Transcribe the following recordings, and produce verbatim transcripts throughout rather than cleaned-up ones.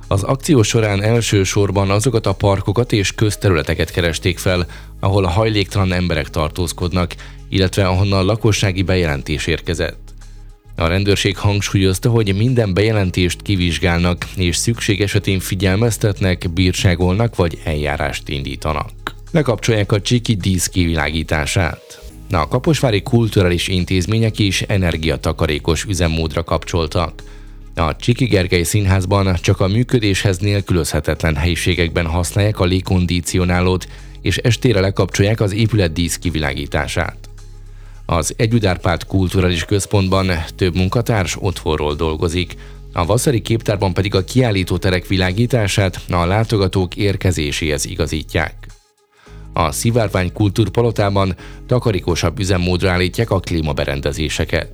Az akció során elsősorban azokat a parkokat és közterületeket keresték fel, ahol a hajléktalan emberek tartózkodnak, illetve ahonnan lakossági bejelentés érkezett. A rendőrség hangsúlyozta, hogy minden bejelentést kivizsgálnak, és szükség esetén figyelmeztetnek, bírságolnak vagy eljárást indítanak. Lekapcsolják a csiki dísz kivilágítását. A kaposvári kulturális intézmények is energiatakarékos üzemmódra kapcsoltak. A Csiki Gergely Színházban csak a működéshez nélkülözhetetlen helyiségekben használják a légkondicionálót, és estére lekapcsolják az épület dísz kivilágítását. Az Együtt Árpád Kulturális Központban több munkatárs otthonról dolgozik, a Vaszari Képtárban pedig a kiállítóterek világítását a látogatók érkezéséhez igazítják. A Szivárvány Kultúrpalotában takarékosabb üzemmódra állítják a klímaberendezéseket.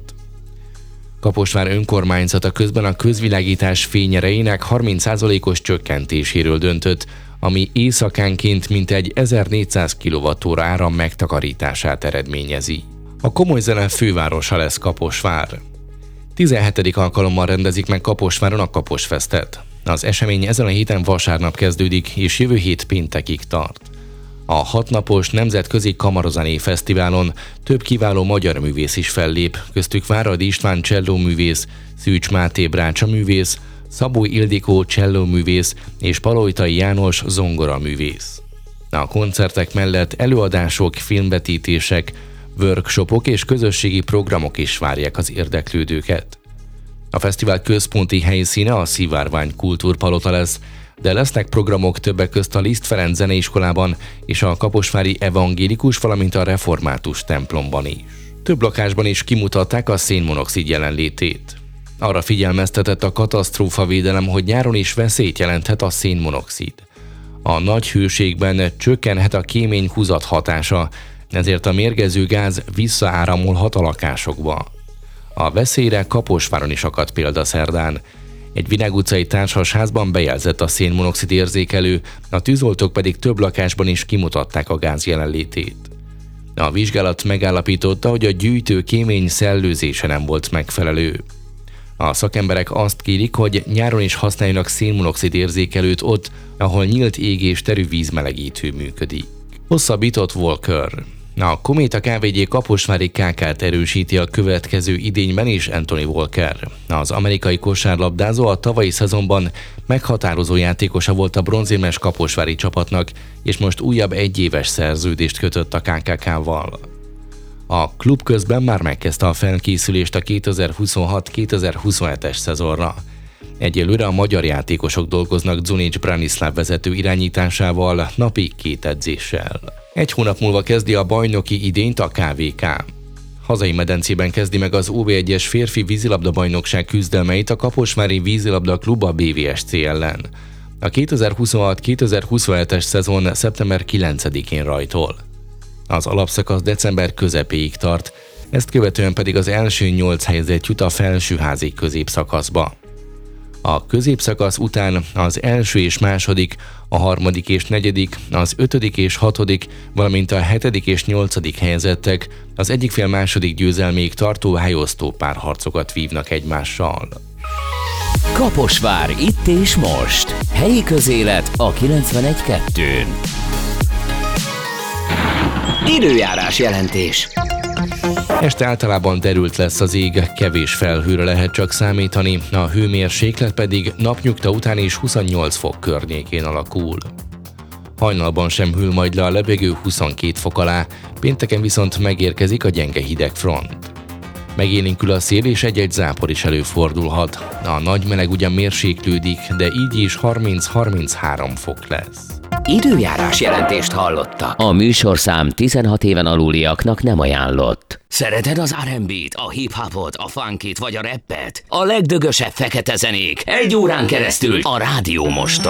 Kaposvár önkormányzata közben a közvilágítás fényerejének harminc százalékos csökkentéséről döntött, ami éjszakánként mintegy ezernégyszáz kilovattóra áram megtakarítását eredményezi. A komoly zene fővárosa lesz Kaposvár. tizenhetedik alkalommal rendezik meg Kaposváron a Kaposfestet. Az esemény ezen a héten vasárnap kezdődik, és jövő hét péntekig tart. A hatnapos nemzetközi kamarozenei fesztiválon több kiváló magyar művész is fellép, köztük Váradi István csellóművész, Szűcs Máté brácsaművész, Szabó Ildikó csellóművész és Palojtai János zongoraművész. A koncertek mellett előadások, filmvetítések, workshopok és közösségi programok is várják az érdeklődőket. A fesztivál központi helyszíne a Szivárvány Kultúrpalota lesz, de lesznek programok többek közt a Liszt Ferenc Zeneiskolában és a kaposvári evangélikus, valamint a református templomban is. Több lakásban is kimutatták a szénmonoxid jelenlétét. Arra figyelmeztetett a katasztrófavédelem, hogy nyáron is veszélyt jelenthet a szénmonoxid. A nagy hőségben csökkenhet a kémény húzat hatása, ezért a mérgező gáz visszaáramolhat a lakásokba. A veszélyre Kaposváron is akadt példa szerdán. Egy Virág utcai társasházban bejelzett a szénmonoxid érzékelő, a tűzoltók pedig több lakásban is kimutatták a gáz jelenlétét. A vizsgálat megállapította, hogy a gyűjtő kémény szellőzése nem volt megfelelő. A szakemberek azt kérik, hogy nyáron is használjanak szénmonoxid érzékelőt ott, ahol nyílt ég és terű vízmelegítő működik. Hosszabbított Walker. A Kométa ká vé gé kaposvári ká ká-t erősíti a következő idényben is Anthony Walker. Az amerikai kosárlabdázó a tavalyi szezonban meghatározó játékosa volt a bronzérmes kaposvári csapatnak, és most újabb egyéves szerződést kötött a ká ká ká-val. A klub közben már megkezdte a felkészülést a kétezer-huszonhat kétezer-huszonhetes szezonra. Egyelőre a magyar játékosok dolgoznak Zunic Branislav vezető irányításával, napi két edzéssel. Egy hónap múlva kezdi a bajnoki idényt a ká vé ká. Hazai medencében kezdi meg az ó vé egyes férfi vízilabda-bajnokság küzdelmeit a Kaposvári Vízilabda Klub a bé vé es cé ellen. A kétezer-huszonhat kétezer-huszonhetes szezon szeptember kilencedikén rajtol. Az alapszakasz december közepéig tart, ezt követően pedig az első nyolc helyezett jut a felsőházi középszakaszba. A középszakasz után az első és második, a harmadik és negyedik, az ötödik és hatodik, valamint a hetedik és nyolcadik helyezettek az egyik fél második győzelméig tartó helyosztó párharcokat vívnak egymással. Kaposvár itt és most. Helyi közélet a kilencvenegy kettőn. Időjárás jelentés. Este általában derült lesz az ég, kevés felhőre lehet csak számítani, a hőmérséklet pedig napnyugta után is huszonnyolc fok környékén alakul. Hajnalban sem hűl majd le a levegő huszonkét fok alá, pénteken viszont megérkezik a gyenge hidegfront. Megélénkül a szél és egy-egy zápor is előfordulhat. A nagy meleg ugyan mérséklődik, de így is harminc-harminchárom fok lesz. Időjárás jelentést hallotta. A műsorszám tizenhat éven aluliaknak nem ajánlott. Szereted az er end bét, a hip-hopot, a funkit vagy a rappet? A legdögösebb fekete zenék egy órán keresztül a Rádió Moston.